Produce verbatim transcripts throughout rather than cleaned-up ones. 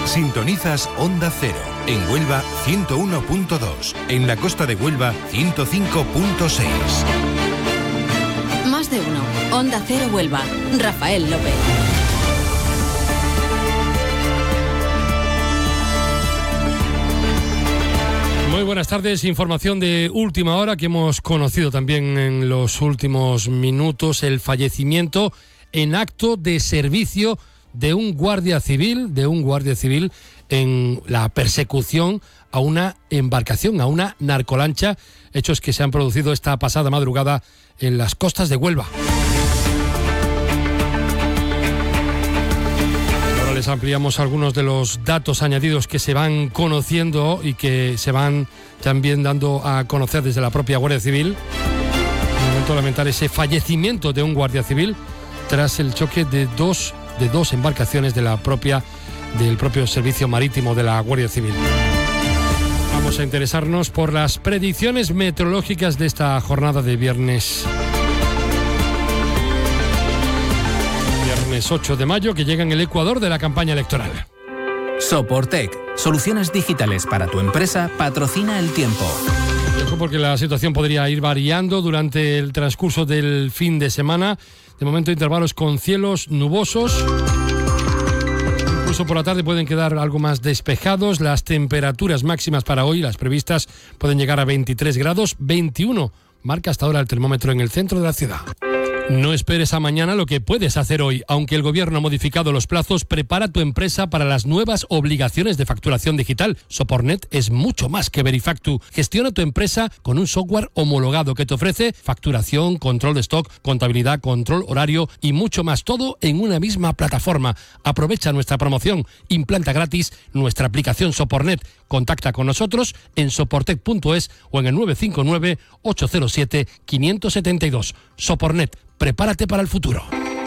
Sintonizas Onda Cero. En Huelva, ciento uno punto dos. En la costa de Huelva, ciento cinco punto seis. Más de uno. Onda Cero Huelva. Rafael López. Muy buenas tardes, información de última hora que hemos conocido también en los últimos minutos, el fallecimiento en acto de servicio de un guardia civil, de un guardia civil en la persecución a una embarcación, a una narcolancha, hechos que se han producido esta pasada madrugada en las costas de Huelva. Ahora les ampliamos algunos de los datos añadidos que se van conociendo y que se van también dando a conocer desde la propia Guardia Civil. En momento lamentar ese fallecimiento de un guardia civil tras el choque de dos de dos embarcaciones de la propia, del propio servicio marítimo de la Guardia Civil. Vamos a interesarnos por las predicciones meteorológicas de esta jornada de viernes. Viernes ocho de mayo, que llega en el Ecuador de la campaña electoral. Soportec, soluciones digitales para tu empresa, patrocina el tiempo. Porque la situación podría ir variando durante el transcurso del fin de semana. De momento, intervalos con cielos nubosos. Incluso por la tarde pueden quedar algo más despejados. Las temperaturas máximas para hoy, las previstas, pueden llegar a veintitrés grados, veintiuno marca hasta ahora el termómetro en el centro de la ciudad. No esperes a mañana lo que puedes hacer hoy. Aunque el gobierno ha modificado los plazos, prepara tu empresa para las nuevas obligaciones de facturación digital. Sopornet es mucho más que Verifactu. Gestiona tu empresa con un software homologado que te ofrece facturación, control de stock, contabilidad, control horario y mucho más. Todo en una misma plataforma. Aprovecha nuestra promoción. Implanta gratis nuestra aplicación Sopornet. Contacta con nosotros en soportec punto es o en el nueve cinco nueve, ocho cero siete, cinco siete dos. Sopornet. Prepárate para el futuro.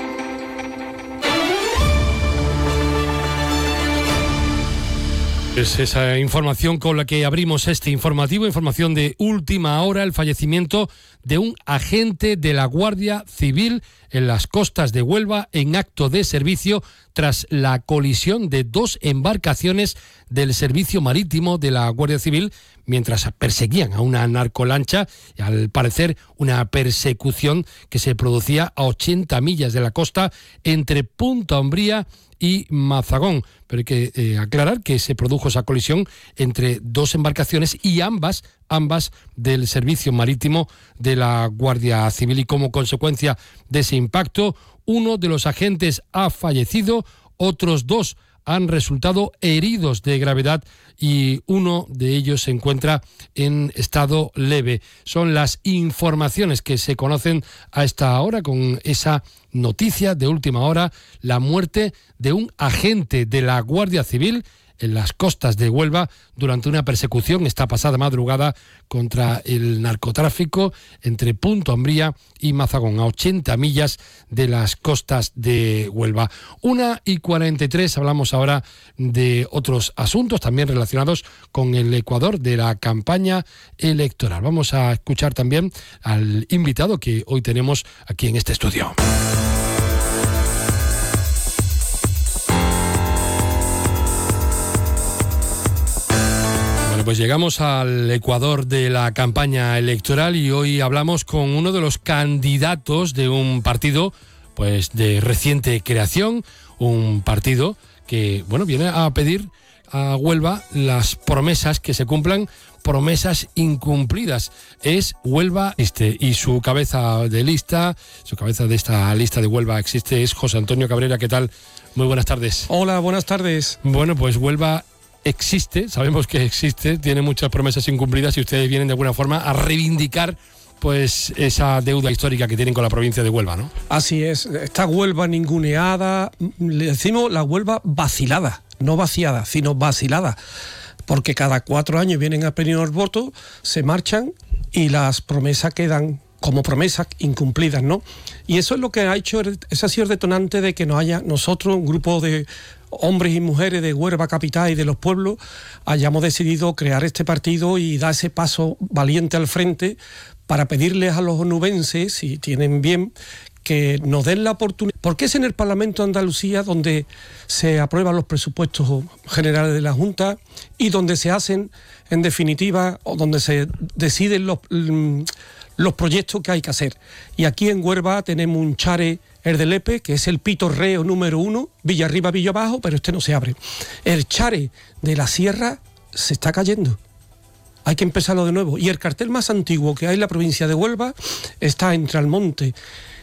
Es esa información con la que abrimos este informativo, información de última hora, el fallecimiento de un agente de la Guardia Civil en las costas de Huelva en acto de servicio tras la colisión de dos embarcaciones del servicio marítimo de la Guardia Civil mientras perseguían a una narcolancha, y al parecer una persecución que se producía a ochenta millas de la costa entre Punta Umbría y Mazagón. Pero hay que eh, aclarar que se produjo esa colisión entre dos embarcaciones y ambas, ambas del servicio marítimo de la Guardia Civil, y como consecuencia de ese impacto, uno de los agentes ha fallecido, otros dos han resultado heridos de gravedad y uno de ellos se encuentra en estado leve. Son las informaciones que se conocen a esta hora con esa noticia de última hora, la muerte de un agente de la Guardia Civil en las costas de Huelva durante una persecución esta pasada madrugada contra el narcotráfico entre Punta Umbría y Mazagón, a ochenta millas de las costas de Huelva. Una y cuarenta y tres, hablamos ahora de otros asuntos también relacionados con el Ecuador de la campaña electoral. Vamos a escuchar también al invitado que hoy tenemos aquí en este estudio. Pues llegamos al Ecuador de la campaña electoral y hoy hablamos con uno de los candidatos de un partido pues de reciente creación, un partido que bueno viene a pedir a Huelva las promesas que se cumplan, promesas incumplidas. Es Huelva Existe y su cabeza de lista, su cabeza de esta lista de Huelva Existe es José Antonio Cabrera. ¿Qué tal? Muy buenas tardes. Hola, buenas tardes. Bueno, pues Huelva existe, sabemos que existe, tiene muchas promesas incumplidas y ustedes vienen de alguna forma a reivindicar pues esa deuda histórica que tienen con la provincia de Huelva, ¿no? Así es, esta Huelva ninguneada, le decimos la Huelva vacilada, no vaciada, sino vacilada, porque cada cuatro años vienen a pedir los votos, se marchan y las promesas quedan como promesas incumplidas, ¿no? Y eso es lo que ha hecho, ese ha sido el detonante de que nos haya nosotros, un grupo de hombres y mujeres de Huelva capital y de los pueblos, hayamos decidido crear este partido y dar ese paso valiente al frente para pedirles a los onubenses, si tienen bien, que nos den la oportunidad, porque es en el Parlamento de Andalucía donde se aprueban los presupuestos generales de la Junta y donde se hacen, en definitiva, o donde se deciden los, los proyectos que hay que hacer. Y aquí en Huelva tenemos un chare, el de Lepe, que es el pitorreo número uno, Villa Arriba, Villa Abajo, pero este no se abre. El chare de la Sierra se está cayendo. Hay que empezarlo de nuevo. Y el cartel más antiguo que hay en la provincia de Huelva está entre Almonte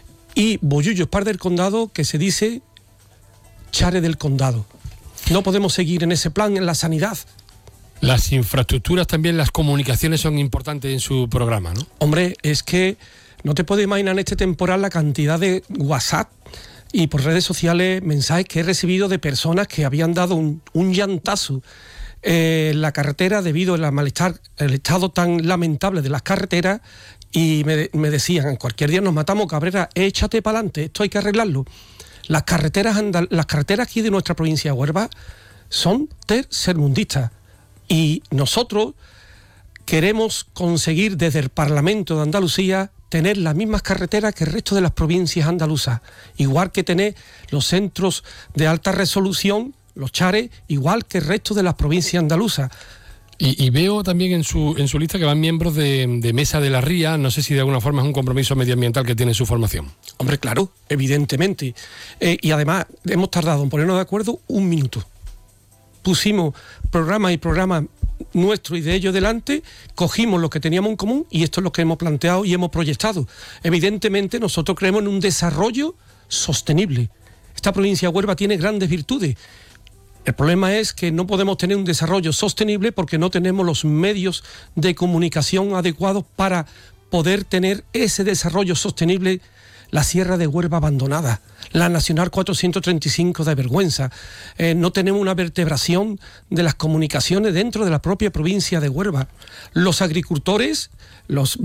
y Bollullo, Espar del Condado, que se dice Chare del Condado. No podemos seguir en ese plan en la sanidad. Las infraestructuras también, las comunicaciones son importantes en su programa, ¿no? Hombre, es que no te puedes imaginar en este temporal la cantidad de WhatsApp y por redes sociales mensajes que he recibido de personas que habían dado un, un llantazo eh, en la carretera debido al malestar, el estado tan lamentable de las carreteras. Y me, me decían, cualquier día nos matamos, Cabrera, échate para adelante, esto hay que arreglarlo. Las carreteras, andal, las carreteras aquí de nuestra provincia de Huelva son tercermundistas. Y nosotros queremos conseguir desde el Parlamento de Andalucía tener las mismas carreteras que el resto de las provincias andaluzas. Igual que tener los centros de alta resolución, los chares, igual que el resto de las provincias andaluzas. Y, y veo también en su en su lista que van miembros de, de Mesa de la Ría. No sé si de alguna forma es un compromiso medioambiental que tiene su formación. Hombre, claro, evidentemente. Eh, y además hemos tardado en ponernos de acuerdo un minuto. Pusimos programa y programa nuestro y de ellos delante, cogimos lo que teníamos en común y esto es lo que hemos planteado y hemos proyectado. Evidentemente nosotros creemos en un desarrollo sostenible. Esta provincia de Huelva tiene grandes virtudes. El problema es que no podemos tener un desarrollo sostenible porque no tenemos los medios de comunicación adecuados para poder tener ese desarrollo sostenible. La Sierra de Huelva abandonada, la Nacional cuatrocientos treinta y cinco de vergüenza, eh, no tenemos una vertebración de las comunicaciones dentro de la propia provincia de Huelva. Los agricultores, los